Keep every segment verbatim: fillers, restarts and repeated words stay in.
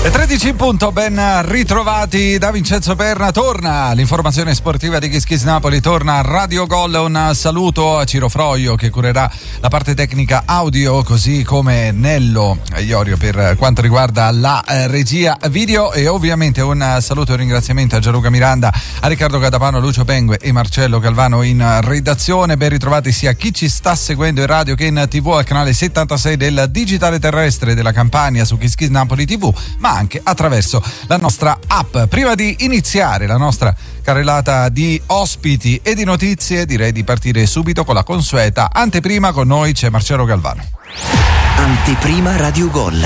Le tredici in punto, ben ritrovati da Vincenzo Perna. Torna l'informazione sportiva di Kiss Kiss Napoli, torna Radio Gol. Un saluto a Ciro Froio che curerà la parte tecnica audio, così come Nello Iorio per quanto riguarda la eh, regia video, e ovviamente un saluto e un ringraziamento a Gianluca Miranda, a Riccardo Catapano, Lucio Pengue e Marcello Calvano in redazione. Ben ritrovati sia chi ci sta seguendo in radio che in tivù al canale settantasei del digitale terrestre della Campania su Kiss Kiss Napoli tivù, ma anche attraverso la nostra app. Prima di iniziare la nostra carrellata di ospiti e di notizie, direi di partire subito con la consueta anteprima. Con noi c'è Marcello Calvano. Anteprima Radio Gol.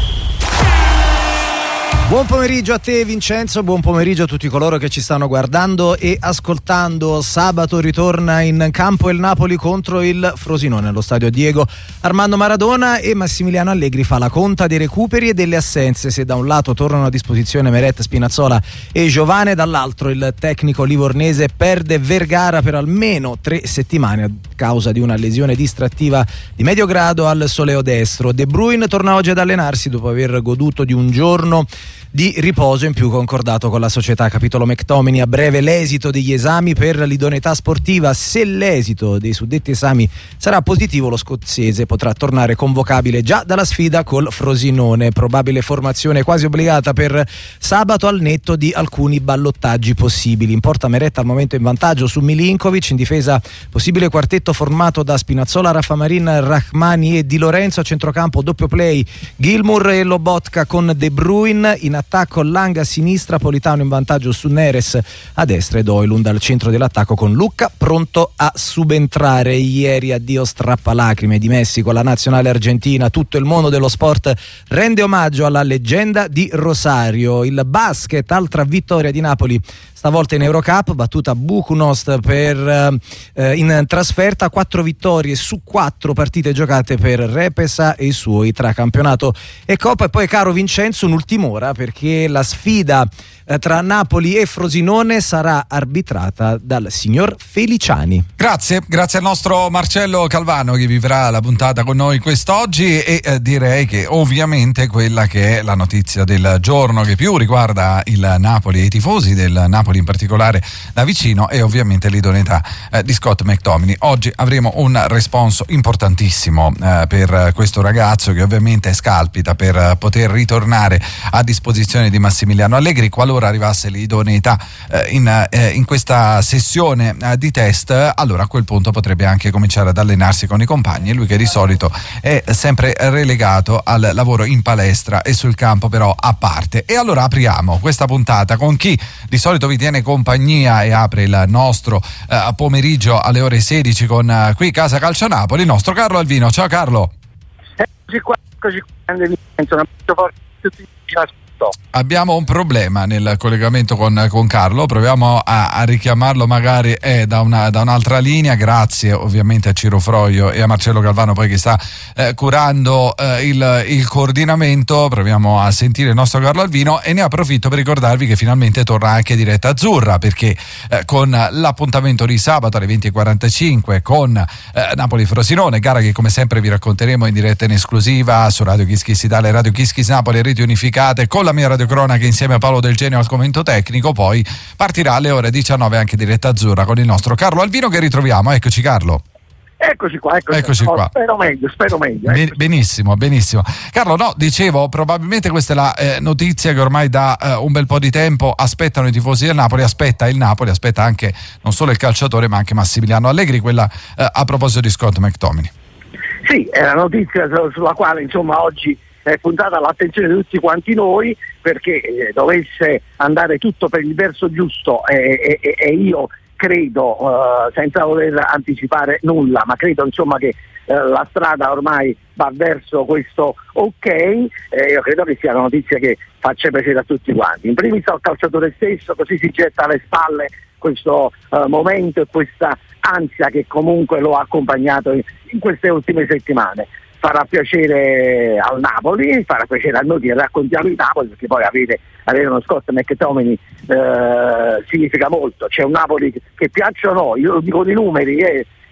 Buon pomeriggio a te Vincenzo, buon pomeriggio a tutti coloro che ci stanno guardando e ascoltando. Sabato ritorna in campo il Napoli contro il Frosinone allo stadio Diego Armando Maradona e Massimiliano Allegri fa la conta dei recuperi e delle assenze. Se da un lato tornano a disposizione Meret, Spinazzola e Giovane, dall'altro il tecnico livornese perde Vergara per almeno tre settimane a causa di una lesione distrattiva di medio grado al soleo destro. De Bruyne torna oggi ad allenarsi dopo aver goduto di un giorno di riposo in più concordato con la società. Capitolo McTominay: a breve l'esito degli esami per l'idoneità sportiva. Se l'esito dei suddetti esami sarà positivo, lo scozzese potrà tornare convocabile già dalla sfida col Frosinone. Probabile formazione quasi obbligata per sabato al netto di alcuni ballottaggi possibili. In porta Meret al momento in vantaggio su Milinkovic, in difesa possibile quartetto formato da Spinazzola, Rafa Marin, Rahmani e Di Lorenzo. A centrocampo doppio play Gilmour e Lobotka con De Bruyne. In attacco Lang a sinistra, Politano in vantaggio su Neres a destra ed Højlund al centro dell'attacco con Lucca pronto a subentrare. Ieri addio strappalacrime di Messi con la nazionale argentina. Tutto il mondo dello sport rende omaggio alla leggenda di Rosario. Il basket, altra vittoria di Napoli stavolta in Eurocup, battuta Budućnost per eh, in trasferta. Quattro vittorie su quattro partite giocate per Repesa e i suoi tra campionato e Coppa. E poi, caro Vincenzo, un'ultim'ora perché la sfida eh, tra Napoli e Frosinone sarà arbitrata dal signor Feliciani. Grazie, grazie al nostro Marcello Calvano che vivrà la puntata con noi quest'oggi, e eh, direi che ovviamente quella che è la notizia del giorno che più riguarda il Napoli e i tifosi del Napoli in particolare da vicino è ovviamente l'idoneità eh, di Scott McTominay. Oggi avremo un responso importantissimo eh, per questo ragazzo che ovviamente scalpita per eh, poter ritornare a disposizione di Massimiliano Allegri qualora arrivasse l'idoneità eh, in, eh, in questa sessione eh, di test. Allora a quel punto potrebbe anche cominciare ad allenarsi con i compagni, lui che di solito è sempre relegato al lavoro in palestra e sul campo però a parte. E allora apriamo questa puntata con chi di solito vi tiene compagnia e apre il nostro eh, pomeriggio alle ore sedici con uh, qui Casa Calcio Napoli, il nostro Carlo Alvino. Ciao Carlo. Eccoci qua, eccoci qua. Abbiamo un problema nel collegamento con, con Carlo, proviamo a, a richiamarlo magari eh, da, una, da un'altra linea. Grazie ovviamente a Ciro Froio e a Marcello Calvano poi che sta eh, curando eh, il, il coordinamento. Proviamo a sentire il nostro Carlo Alvino e ne approfitto per ricordarvi che finalmente torna anche diretta azzurra, perché eh, con l'appuntamento di sabato alle venti e quarantacinque con eh, Napoli-Frosinone, gara che come sempre vi racconteremo in diretta in esclusiva su Radio Kiss Kiss Italia, Radio Kiss Kiss Napoli, reti unificate, con la mia radiocronaca insieme a Paolo Del Genio al commento tecnico. Poi partirà alle ore diciannove anche diretta azzurra con il nostro Carlo Alvino che ritroviamo. Eccoci Carlo. Eccoci qua, eccoci, eccoci qua. qua. Spero meglio, spero meglio. Ben, benissimo, benissimo. Carlo, no, dicevo, probabilmente questa è la eh, notizia che ormai da eh, un bel po' di tempo aspettano i tifosi del Napoli, aspetta il Napoli, aspetta anche non solo il calciatore ma anche Massimiliano Allegri, quella eh, a proposito di Scott McTominay. Sì, è una notizia sulla quale insomma oggi è puntata l'attenzione di tutti quanti noi, perché eh, dovesse andare tutto per il verso giusto e, e, e io credo, uh, senza voler anticipare nulla, ma credo insomma che uh, la strada ormai va verso questo ok, eh, io credo che sia una notizia che faccia piacere a tutti quanti. In primis al calciatore stesso, così si getta alle spalle questo uh, momento e questa ansia che comunque lo ha accompagnato in, in queste ultime settimane. Farà piacere al Napoli, farà piacere a noi che raccontiamo il Napoli, perché poi avere, avere uno Scott McTominay eh, significa molto. C'è un Napoli che piacciono, io lo dico di numeri, eh,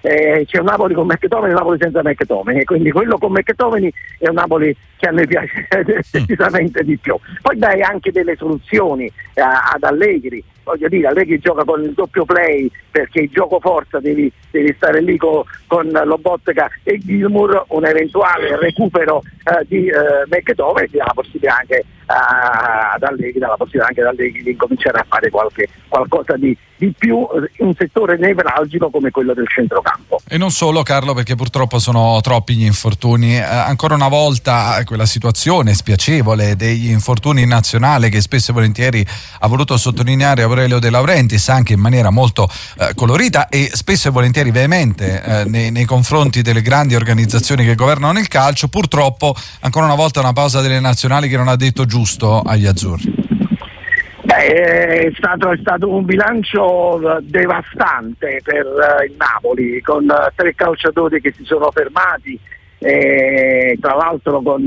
eh, c'è un Napoli con McTominay e un Napoli senza McTominay, quindi quello con McTominay è un Napoli che a noi piace decisamente di più. Poi dai anche delle soluzioni eh, ad Allegri, voglio dire, Allegri gioca con il doppio play perché il gioco forza devi, devi stare lì co, con Lobotka e Gilmour, un eventuale recupero eh, di eh, McTominay dà la possibilità anche eh, ad Allegri, dà la possibilità anche ad Allegri di incominciare a fare qualche, qualcosa di, di più in un settore nevralgico come quello del centrocampo. E non solo, Carlo, perché purtroppo sono troppi gli infortuni. Eh, ancora una volta quella situazione spiacevole degli infortuni in nazionale che spesso e volentieri ha voluto sottolineare Aurelio De Laurentiis anche in maniera molto eh, colorita e spesso e volentieri veemente eh, nei, nei confronti delle grandi organizzazioni che governano il calcio. Purtroppo ancora una volta una pausa delle nazionali che non ha detto giusto agli azzurri. Beh, è stato, è stato un bilancio devastante per uh, il Napoli, con uh, tre calciatori che si sono fermati, e, tra l'altro con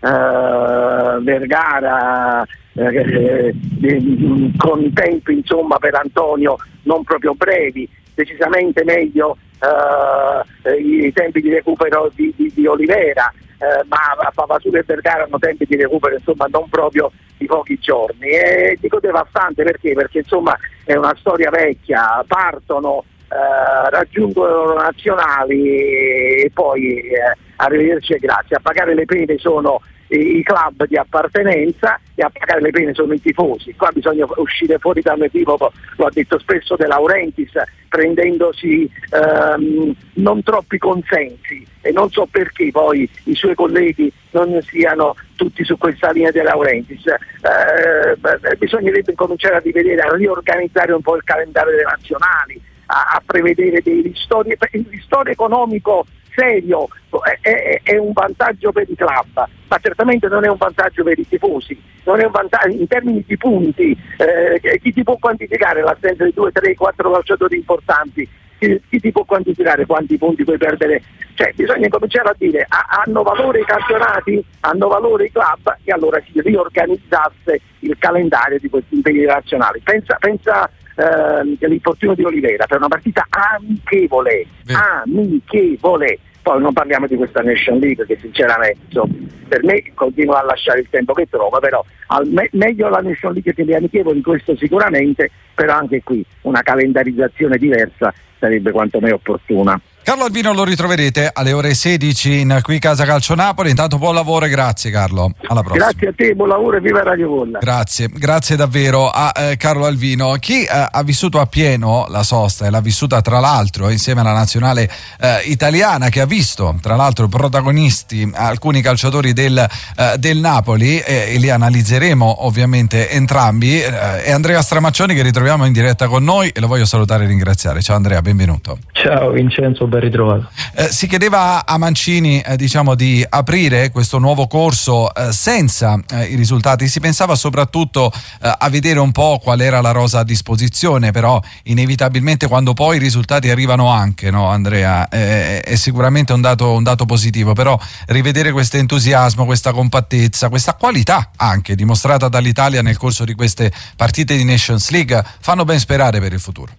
uh, Vergara eh, eh, con tempi insomma per Antonio non proprio brevi, decisamente meglio uh, i tempi di recupero di, di, di Olivera. Eh, ma Papasù e Vergara hanno tempi di recupero insomma non proprio di pochi giorni, e dico devastante perché perché insomma è una storia vecchia, partono, eh, raggiungono nazionali e poi eh, arrivederci e grazie. A pagare le pene sono i, i club di appartenenza e a pagare le pene sono i tifosi. Qua bisogna uscire fuori dall'equivoco, lo ha detto spesso De Laurentiis, prendendosi ehm, non troppi consensi, e non so perché poi i suoi colleghi non siano tutti su questa linea De Laurentiis. Eh, bisognerebbe cominciare a rivedere, a riorganizzare un po' il calendario delle nazionali, a, a prevedere dei ristori, il ristoro economico serio è, è, è un vantaggio per i club, ma certamente non è un vantaggio per i tifosi, non è un vantaggio in termini di punti. Eh, chi ti può quantificare l'assenza di due, tre, quattro calciatori importanti? Chi, chi ti può quantificare quanti punti puoi perdere? Cioè bisogna cominciare a dire ha, hanno valore i campionati, hanno valore i club, e allora si riorganizzasse il calendario di questi impegni nazionali. Pensa, pensa eh, all'infortunio di Olivera per una partita amichevole, amichevole. Poi non parliamo di questa Nation League che sinceramente insomma, per me continua a lasciare il tempo che trova, però al me- meglio la Nation League che le amichevoli, questo sicuramente, però anche qui una calendarizzazione diversa sarebbe quanto me opportuna. Carlo Alvino lo ritroverete alle ore sedici in Qui Casa Calcio Napoli. Intanto buon lavoro e grazie Carlo, alla prossima. Grazie a te, buon lavoro e viva Radio Gol. Grazie, grazie davvero a eh, Carlo Alvino. Chi eh, ha vissuto a pieno la sosta e l'ha vissuta tra l'altro insieme alla nazionale eh, italiana, che ha visto tra l'altro protagonisti alcuni calciatori del, eh, del Napoli, eh, e li analizzeremo ovviamente entrambi, eh, è Andrea Stramaccioni, che ritroviamo in diretta con noi e lo voglio salutare e ringraziare. Ciao Andrea, benvenuto. Ciao Vincenzo, ben ritrovato. Eh, si chiedeva a Mancini eh, diciamo di aprire questo nuovo corso eh, senza eh, i risultati, si pensava soprattutto eh, a vedere un po' qual era la rosa a disposizione, però inevitabilmente quando poi i risultati arrivano anche, no Andrea, eh, è sicuramente un dato, un dato positivo, però rivedere questo entusiasmo, questa compattezza, questa qualità anche dimostrata dall'Italia nel corso di queste partite di Nations League fanno ben sperare per il futuro.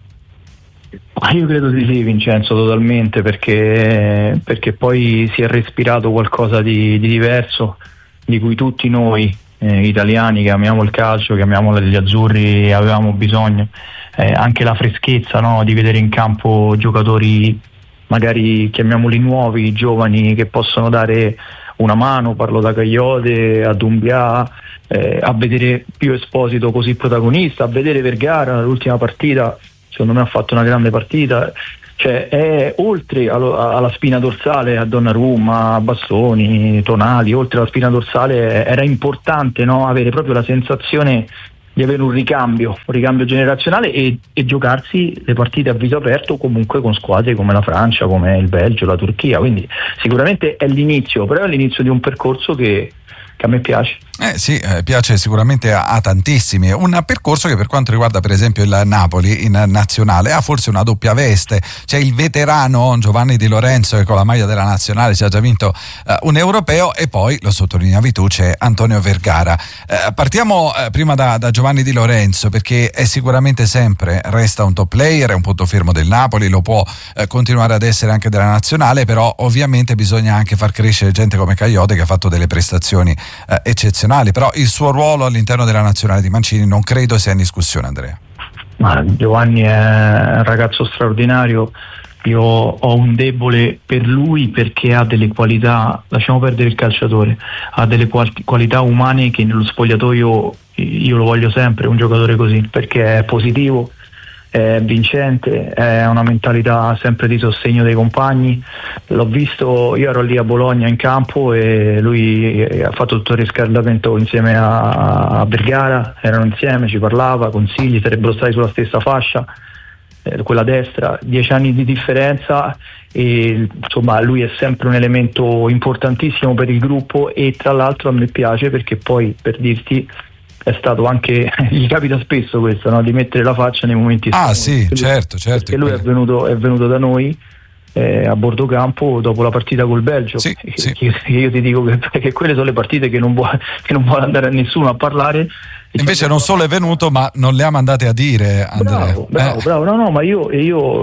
Io credo di sì Vincenzo, totalmente, perché, perché poi si è respirato qualcosa di, di diverso, di cui tutti noi eh, italiani che amiamo il calcio, che amiamo gli azzurri avevamo bisogno, eh, anche la freschezza, no, di vedere in campo giocatori magari chiamiamoli nuovi, giovani, che possono dare una mano. Parlo da Cagliote a Doumbia, eh, a vedere Pio Esposito così protagonista, a vedere Vergara l'ultima partita, secondo me ha fatto una grande partita, cioè è oltre allo, alla spina dorsale, a Donnarumma, a Bastoni, Tonali, oltre alla spina dorsale era importante, no, avere proprio la sensazione di avere un ricambio, un ricambio generazionale e, e giocarsi le partite a viso aperto comunque con squadre come la Francia, come il Belgio, la Turchia, quindi sicuramente è l'inizio, però è l'inizio di un percorso che, che a me piace. Eh sì, eh, piace sicuramente a, a tantissimi. Un percorso che per quanto riguarda per esempio il Napoli in nazionale ha forse una doppia veste. C'è il veterano Giovanni Di Lorenzo che con la maglia della nazionale ci ha già vinto eh, un europeo, e poi, lo sottolineavi tu, c'è Antonio Vergara. Eh, partiamo eh, prima da, da Giovanni Di Lorenzo, perché è sicuramente sempre, resta un top player, è un punto fermo del Napoli, lo può eh, continuare ad essere anche della nazionale, però ovviamente bisogna anche far crescere gente come Caiote che ha fatto delle prestazioni eh, eccezionali. Però il suo ruolo all'interno della nazionale di Mancini non credo sia in discussione, Andrea. Ma Giovanni è un ragazzo straordinario, io ho un debole per lui perché ha delle qualità, lasciamo perdere il calciatore, ha delle qualità umane che nello spogliatoio io lo voglio sempre, un giocatore così, perché è positivo, è vincente, è una mentalità sempre di sostegno dei compagni. L'ho visto, io ero lì a Bologna in campo e lui ha fatto tutto il riscaldamento insieme a, a Vergara, erano insieme, ci parlava, consigli, sarebbero stati sulla stessa fascia, eh, quella destra, dieci anni di differenza, e insomma lui è sempre un elemento importantissimo per il gruppo, e tra l'altro a me piace perché poi, per dirti, è stato anche, gli capita spesso questo, no? Di mettere la faccia nei momenti ah strani. sì, Lui, certo certo perché lui è venuto, è venuto da noi eh, a bordo campo dopo la partita col Belgio, sì, che, sì. Che, che io ti dico che, che quelle sono le partite che non vuole, che non vuole andare a nessuno a parlare. Invece non solo è venuto, ma non le ha mandate a dire, Andrea. Bravo, bravo, eh. bravo. No, no, ma io, io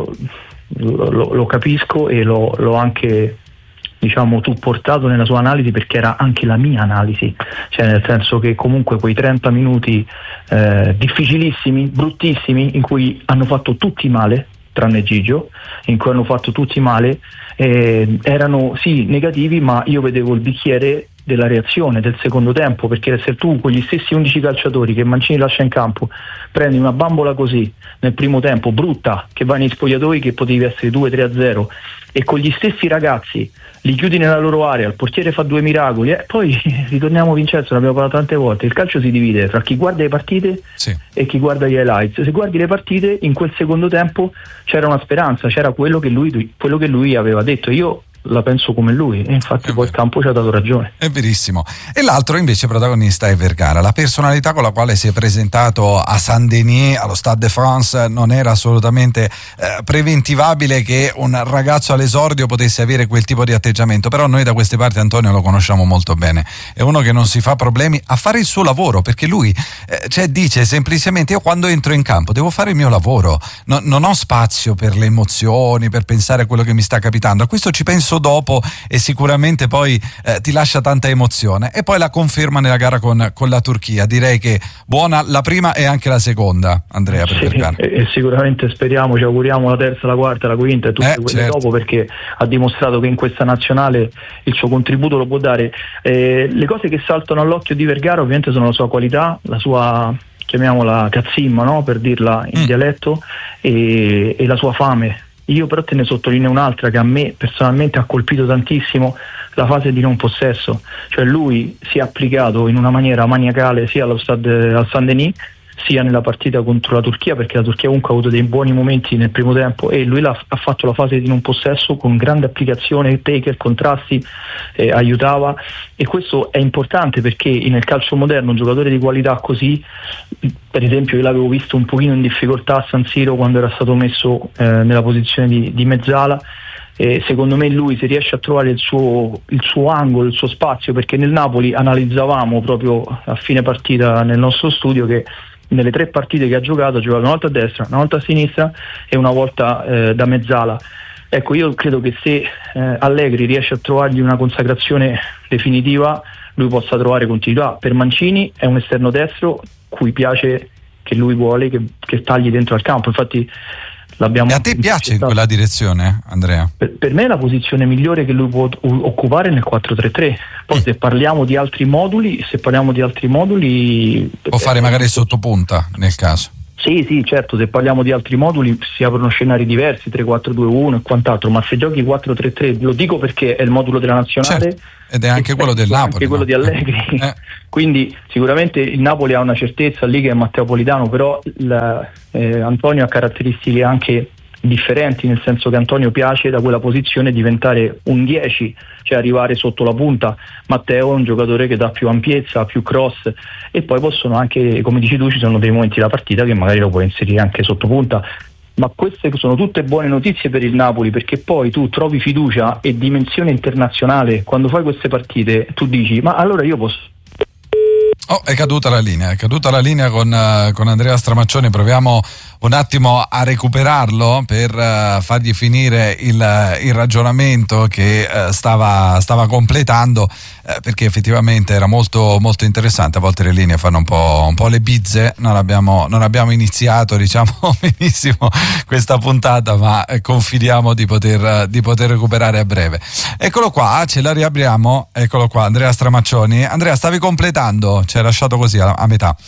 lo, lo, lo capisco e lo, l'ho anche, diciamo, tu portato nella sua analisi, perché era anche la mia analisi, cioè nel senso che comunque quei trenta minuti eh, difficilissimi, bruttissimi, in cui hanno fatto tutti male, tranne Gigio, in cui hanno fatto tutti male, eh, erano sì negativi, ma io vedevo il bicchiere della reazione del secondo tempo, perché se tu con gli stessi undici calciatori che Mancini lascia in campo prendi una bambola così nel primo tempo, brutta, che va nei spogliatoi, che potevi essere due tre a zero, e con gli stessi ragazzi li chiudi nella loro area, il portiere fa due miracoli, e eh, poi ritorniamo, Vincenzo, ne abbiamo parlato tante volte, il calcio si divide tra chi guarda le partite sì. e chi guarda gli highlights. Se guardi le partite, in quel secondo tempo c'era una speranza, c'era quello che lui, quello che lui aveva detto. Io la penso come lui, e infatti poi il campo ci ha dato ragione. È verissimo. E l'altro invece protagonista è Vergara. La personalità con la quale si è presentato a Saint-Denis, allo Stade de France, non era assolutamente eh, preventivabile che un ragazzo all'esordio potesse avere quel tipo di atteggiamento, però noi da queste parti Antonio lo conosciamo molto bene, è uno che non si fa problemi a fare il suo lavoro, perché lui eh, cioè dice semplicemente: io quando entro in campo devo fare il mio lavoro, no, non ho spazio per le emozioni, per pensare a quello che mi sta capitando, a questo ci penso dopo, e sicuramente poi eh, ti lascia tanta emozione. E poi la conferma nella gara con, con la Turchia, direi che buona la prima e anche la seconda, Andrea, per sì, Vergara. E, e sicuramente speriamo, ci auguriamo la terza, la quarta, la quinta e tutte eh, quelle certo. dopo, perché ha dimostrato che in questa nazionale il suo contributo lo può dare. Eh, le cose che saltano all'occhio di Vergara ovviamente sono la sua qualità, la sua, chiamiamola cazzimma, no? Per dirla in mm. dialetto, e, e la sua fame. Io però te ne sottolineo un'altra che a me personalmente ha colpito tantissimo: la fase di non possesso. Cioè lui si è applicato in una maniera maniacale sia allo Stade, al Saint-Denis, sia nella partita contro la Turchia, perché la Turchia comunque ha avuto dei buoni momenti nel primo tempo, e lui l'ha, ha fatto la fase di non possesso con grande applicazione, taker, contrasti, eh, aiutava, e questo è importante perché nel calcio moderno un giocatore di qualità così, per esempio io l'avevo visto un pochino in difficoltà a San Siro quando era stato messo eh, nella posizione di, di mezzala. Eh, secondo me lui, se riesce a trovare il suo, il suo angolo, il suo spazio, perché nel Napoli analizzavamo proprio a fine partita nel nostro studio che nelle tre partite che ha giocato ha giocato una volta a destra, una volta a sinistra e una volta eh, da mezzala. Ecco, io credo che se eh, Allegri riesce a trovargli una consacrazione definitiva, lui possa trovare continuità. Per Mancini è un esterno destro cui piace, che lui vuole che, che tagli dentro al campo, infatti l'abbiamo. E a te piace in quella direzione, Andrea? Per, per me è la posizione migliore che lui può occupare nel quattro tre tre. Poi mm. se parliamo di altri moduli, se parliamo di altri moduli può fare magari sottopunta nel caso. Sì, sì, certo, se parliamo di altri moduli si aprono scenari diversi, tre quattro due uno e quant'altro, ma se giochi quattro tre tre, lo dico perché è il modulo della nazionale, certo. Ed è anche quello del Napoli, anche quello no? di Allegri, eh. Quindi sicuramente il Napoli ha una certezza lì che è Matteo Politano, però la, eh, Antonio ha caratteristiche anche differenti, nel senso che Antonio piace da quella posizione diventare un dieci, cioè arrivare sotto la punta. Matteo è un giocatore che dà più ampiezza, più cross, e poi possono anche, come dici tu, ci sono dei momenti della partita che magari lo puoi inserire anche sotto punta. Ma queste sono tutte buone notizie per il Napoli, perché poi tu trovi fiducia e dimensione internazionale quando fai queste partite. Tu dici, ma allora io posso... Oh, è caduta la linea, è caduta la linea con, uh, con Andrea Stramaccioni. Proviamo un attimo a recuperarlo per uh, fargli finire il, il ragionamento che uh, stava, stava completando, uh, perché effettivamente era molto, molto interessante. A volte le linee fanno un po', un po' le bizze. Non abbiamo, non abbiamo iniziato, diciamo, benissimo questa puntata, ma eh, confidiamo di poter, di poter recuperare a breve. Eccolo qua, ce la riapriamo. Eccolo qua, Andrea Stramaccioni. Andrea, stavi completando? Ci hai lasciato così a, a metà.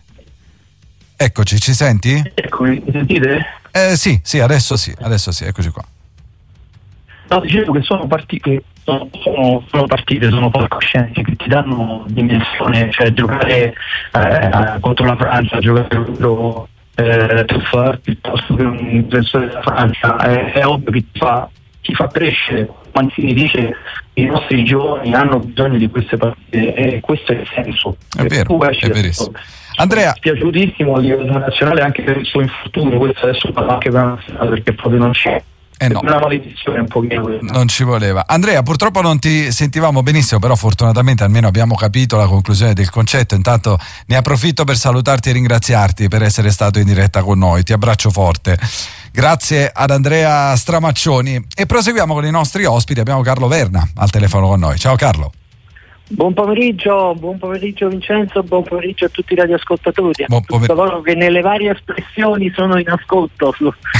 Eccoci, ci senti? Eccomi, mi sentite? Eh sì, sì, adesso sì, adesso sì, eccoci qua. No, dicevo che sono partite, sono, sono, sono partite, sono palcosceniche che ti danno dimensione, cioè giocare eh, contro la Francia, giocare contro eh, Truffard piuttosto che un difensore della Francia, è, è ovvio che ti fa, ti fa crescere. Mancini dice che i nostri giovani hanno bisogno di queste partite, e questo è il senso. È vero, è verissimo. Andrea, mi è piaciutissimo a livello nazionale anche per il suo infortunio. Questo adesso parlo anche per la nazionale, perché proprio non c'è. Eh no. È una maledizione un pochino quella. Non ci voleva. Andrea, purtroppo non ti sentivamo benissimo, però fortunatamente almeno abbiamo capito la conclusione del concetto. Intanto ne approfitto per salutarti e ringraziarti per essere stato in diretta con noi. Ti abbraccio forte. Grazie ad Andrea Stramaccioni e proseguiamo con i nostri ospiti. Abbiamo Carlo Verna al telefono con noi. Ciao Carlo. Buon pomeriggio, buon pomeriggio Vincenzo, buon pomeriggio a tutti i radioascoltatori, a buon tutti coloro che nelle varie espressioni sono in ascolto.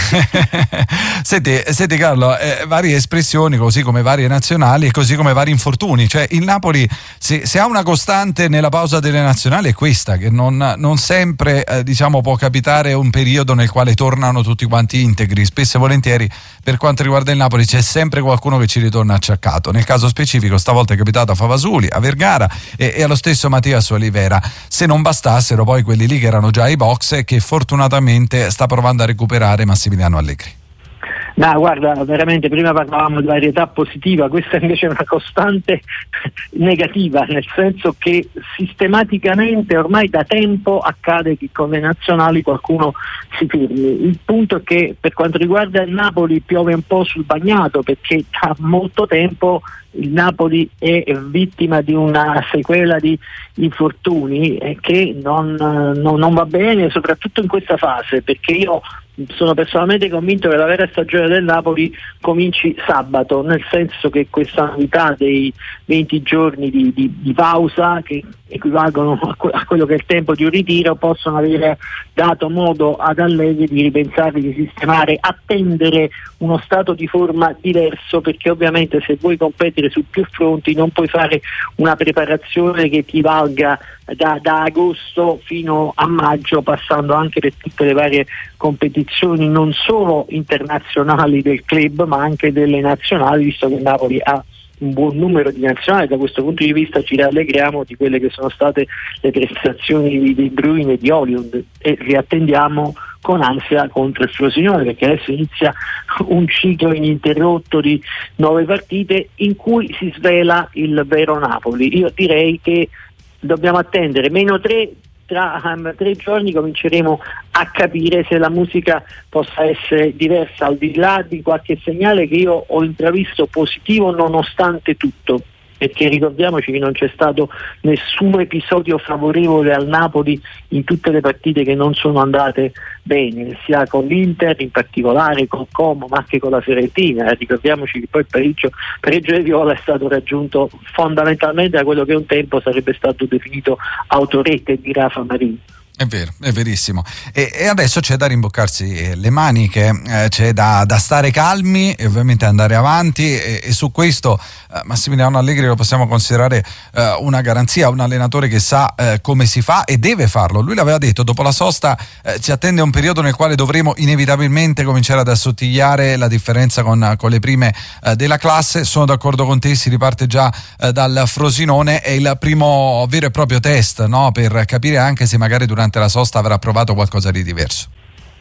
Senti, senti Carlo, eh, varie espressioni così come varie nazionali e così come vari infortuni, cioè il Napoli se, se ha una costante nella pausa delle nazionali è questa, che non, non sempre eh, diciamo può capitare un periodo nel quale tornano tutti quanti integri. Spesso e volentieri per quanto riguarda il Napoli c'è sempre qualcuno che ci ritorna acciaccato. Nel caso specifico stavolta è capitato a Favasuli, a Vergara e, e allo stesso Mattias Olivera. Se non bastassero poi quelli lì che erano già ai box e che fortunatamente sta provando a recuperare Massimiliano Allegri. No, guarda, veramente prima parlavamo di varietà positiva, questa invece è una costante negativa, nel senso che sistematicamente ormai da tempo accade che con le nazionali qualcuno si fermi. Il punto è che per quanto riguarda il Napoli piove un po' sul bagnato, perché da molto tempo il Napoli è vittima di una sequela di infortuni eh, che non, non, non va bene, soprattutto in questa fase, perché io sono personalmente convinto che la vera stagione del Napoli cominci sabato, nel senso che questa novità dei venti giorni di, di, di pausa, che equivalgono a, que- a quello che è il tempo di un ritiro, possono avere dato modo ad Allegri di ripensare, di sistemare, attendere uno stato di forma diverso, perché ovviamente se vuoi competere su più fronti non puoi fare una preparazione che ti valga da, da agosto fino a maggio, passando anche per tutte le varie competizioni non solo internazionali del club ma anche delle nazionali, visto che Napoli ha un buon numero di nazionali. Da questo punto di vista ci rallegriamo di quelle che sono state le prestazioni di De Bruyne e di Højlund e riattendiamo con ansia contro il Frosinone, perché adesso inizia un ciclo ininterrotto di nove partite in cui si svela il vero Napoli. Io direi che dobbiamo attendere meno tre, tra um, tre giorni cominceremo a capire se la musica possa essere diversa, al di là di qualche segnale che io ho intravisto positivo nonostante tutto, perché ricordiamoci che non c'è stato nessun episodio favorevole al Napoli in tutte le partite che non sono andate bene, sia con l'Inter in particolare, con Como, ma anche con la Fiorentina. Ricordiamoci che poi il pareggio, pareggio di Viola è stato raggiunto fondamentalmente da quello che un tempo sarebbe stato definito autorete di Rafa Marini. È vero, è verissimo. E, e adesso c'è da rimboccarsi le maniche, eh, c'è da, da stare calmi e ovviamente andare avanti e, e su questo eh, Massimiliano Allegri lo possiamo considerare eh, una garanzia, un allenatore che sa eh, come si fa e deve farlo. Lui l'aveva detto, dopo la sosta eh, ci attende un periodo nel quale dovremo inevitabilmente cominciare ad assottigliare la differenza con, con le prime eh, della classe. Sono d'accordo con te, si riparte già eh, dal Frosinone, è il primo vero e proprio test, no? Per capire anche se magari durante la sosta avrà provato qualcosa di diverso.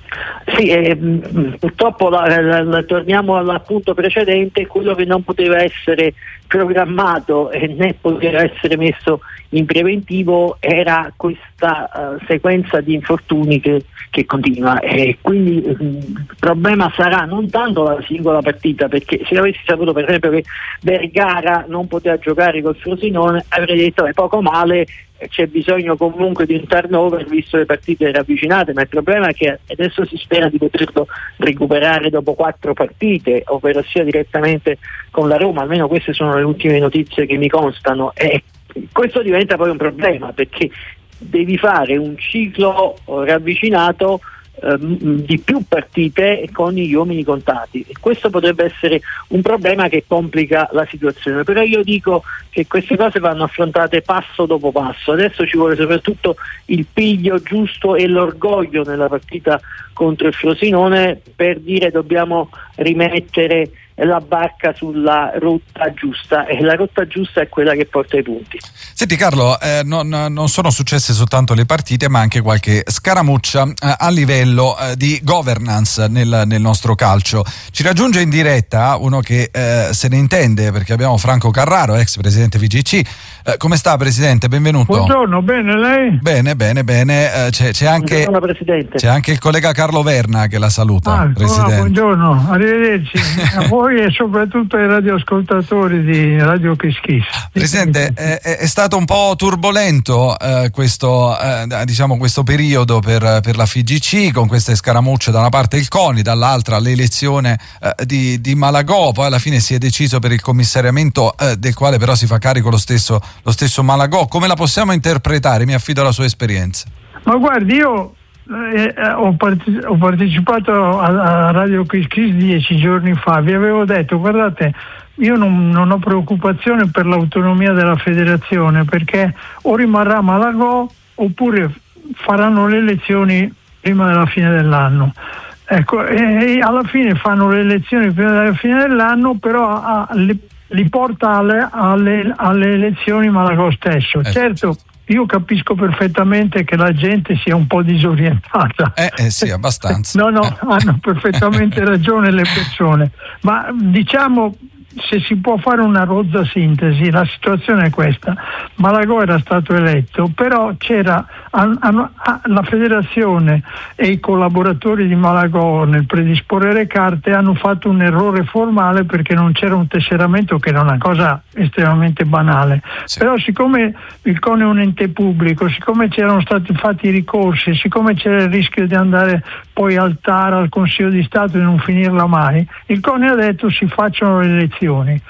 Sì, eh, purtroppo la, la, la, torniamo all'appunto precedente, quello che non poteva essere programmato e né poteva essere messo in preventivo era questa uh, sequenza di infortuni che, che continua, e quindi um, il problema sarà non tanto la singola partita, perché se avessi saputo per esempio che Vergara non poteva giocare col Frosinone avrei detto è poco male, c'è bisogno comunque di un turnover visto le partite ravvicinate, ma il problema è che adesso si spera di poterlo recuperare dopo quattro partite, ovvero sia direttamente con la Roma, almeno queste sono le ultime notizie che mi constano, e questo diventa poi un problema perché devi fare un ciclo ravvicinato ehm, di più partite con gli uomini contati, e questo potrebbe essere un problema che complica la situazione, però io dico che queste cose vanno affrontate passo dopo passo. Adesso ci vuole soprattutto il piglio giusto e l'orgoglio nella partita contro il Frosinone per dire dobbiamo rimettere la barca sulla rotta giusta, e la rotta giusta è quella che porta ai punti. Senti Carlo, eh, non, non sono successe soltanto le partite ma anche qualche scaramuccia eh, a livello eh, di governance nel, nel nostro calcio. Ci raggiunge in diretta uno che eh, se ne intende, perché abbiamo Franco Carraro, ex presidente V G C. Eh, come sta Presidente? Benvenuto. Buongiorno, bene lei? Bene, bene, bene. Eh, c'è, c'è, anche, c'è anche il collega Carlo Verna che la saluta, ah, Presidente. Ah, buongiorno, arrivederci a voi e soprattutto ai radioascoltatori di Radio Kiss Kiss. Presidente, è, è stato un po' turbolento eh, questo, eh, diciamo questo periodo per, per la F I G C, con queste scaramucce, da una parte il CONI, dall'altra l'elezione eh, di, di Malagò, poi alla fine si è deciso per il commissariamento eh, del quale però si fa carico lo stesso, lo stesso Malagò. Come la possiamo interpretare? Mi affido alla sua esperienza. Ma guardi, io Eh, ho, part- ho partecipato a, a Radio Kiss Kiss dieci giorni fa, vi avevo detto guardate, io non, non ho preoccupazione per l'autonomia della federazione, perché o rimarrà Malagò oppure faranno le elezioni prima della fine dell'anno. Ecco, e, e alla fine fanno le elezioni prima della fine dell'anno, però a, a, li, li porta alle, alle, alle elezioni Malagò stesso. Eh. Certo, io capisco perfettamente che la gente sia un po' disorientata. Eh, eh sì, abbastanza. No, no, hanno perfettamente ragione le persone. Ma diciamo, se si può fare una rozza sintesi, la situazione è questa. Malagò era stato eletto, però c'era a, a, a, la federazione e i collaboratori di Malagò nel predisporre le carte hanno fatto un errore formale perché non c'era un tesseramento, che era una cosa estremamente banale. Sì. Però siccome il CONI è un ente pubblico, siccome c'erano stati fatti ricorsi, siccome c'era il rischio di andare poi al T A R, al Consiglio di Stato e non finirla mai, il CONI ha detto si facciano le elezioni.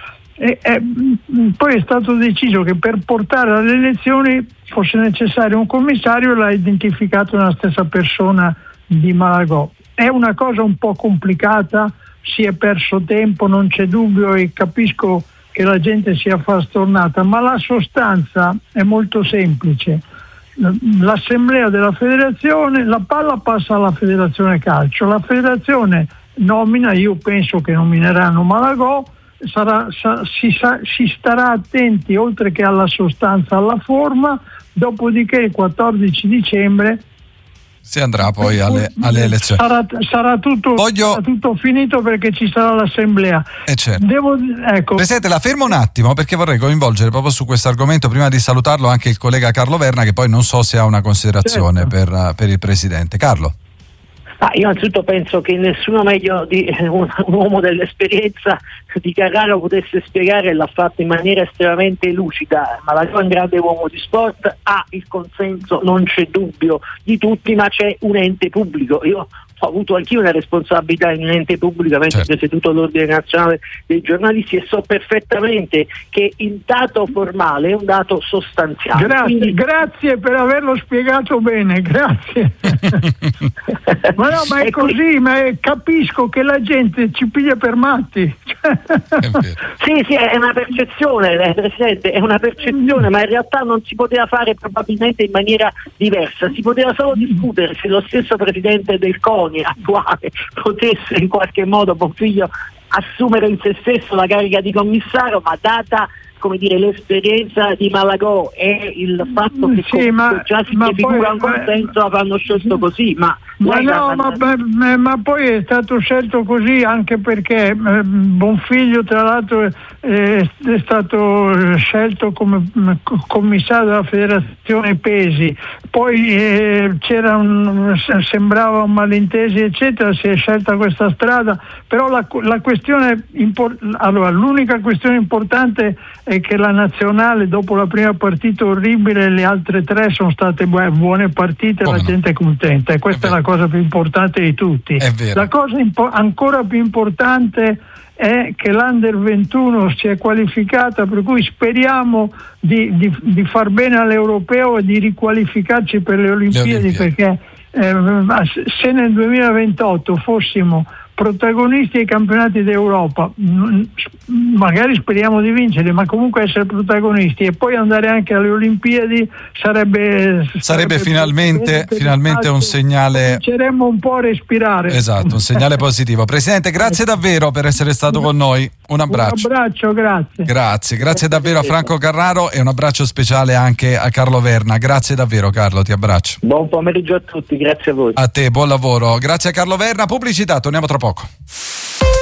E, e, poi è stato deciso che per portare alle elezioni fosse necessario un commissario, e l'ha identificato nella stessa persona di Malagò. È una cosa un po' complicata, si è perso tempo, non c'è dubbio, e capisco che la gente sia frastornata, ma la sostanza è molto semplice. L'assemblea della federazione, la palla passa alla federazione calcio, la federazione nomina, io penso che nomineranno Malagò, sarà, sa, si, sa, si starà attenti oltre che alla sostanza alla forma, dopodiché il quattordici dicembre si andrà poi alle, alle elezioni. Sarà, sarà, tutto, Voglio... sarà tutto finito perché ci sarà l'assemblea. Eh certo. Devo, ecco. Presidente, la fermo un attimo perché vorrei coinvolgere proprio su questo argomento, prima di salutarlo, anche il collega Carlo Verna, che poi non so se ha una considerazione certo. per, per il Presidente. Carlo. Ah, io innanzitutto penso che nessuno meglio di un, un uomo dell'esperienza di Carraro potesse spiegare, l'ha fatto in maniera estremamente lucida. Malagò è un grande uomo di sport, ha il consenso, non c'è dubbio, di tutti, ma c'è un ente pubblico. Io ho avuto anch'io una responsabilità in un ente pubblico, avendo certo. presieduto l'Ordine Nazionale dei Giornalisti, e so perfettamente che il dato formale è un dato sostanziale. Grazie, Quindi... grazie per averlo spiegato bene, grazie. Ma no, ma è così, ma è, capisco che la gente ci piglia per matti. Sì, sì, è una percezione, eh, Presidente, è una percezione, ma in realtà non si poteva fare probabilmente in maniera diversa, si poteva solo discutere se lo stesso Presidente del CONI attuale potesse in qualche modo, Bonfiglio, assumere in se stesso la carica di commissario, ma data come dire, l'esperienza di Malagò e il fatto che sì, ma, già si ma prefigura poi, un consenso avranno scelto così, ma ma no, la... ma, ma, ma poi è stato scelto così anche perché eh, Bonfiglio tra l'altro è, è stato scelto come commissario della federazione pesi, poi eh, c'era un, sembrava un malintesi eccetera, si è scelta questa strada, però la, la questione impor- allora l'unica questione importante è che la nazionale dopo la prima partita orribile, le altre tre sono state buone partite, Come la no? gente è contenta e questa è, è la cosa più importante di tutti. È vero. La cosa impo- ancora più importante è che l'Under ventuno si è qualificata, per cui speriamo di, di, di far bene all'Europeo e di riqualificarci per le Olimpiadi, le Olimpiadi. perché eh, se nel duemilaventotto fossimo protagonisti ai campionati d'Europa, magari speriamo di vincere, ma comunque essere protagonisti e poi andare anche alle Olimpiadi sarebbe sarebbe, sarebbe finalmente, finalmente un segnale, cominceremmo un po' a respirare. Esatto, un segnale positivo. Presidente, grazie davvero per essere stato con noi, un abbraccio. Un abbraccio, grazie. Grazie, grazie davvero a Franco Carraro e un abbraccio speciale anche a Carlo Verna. Grazie davvero Carlo, ti abbraccio. Buon pomeriggio a tutti, grazie a voi. A te, buon lavoro. Grazie a Carlo Verna. Pubblicità, torniamo tra poco.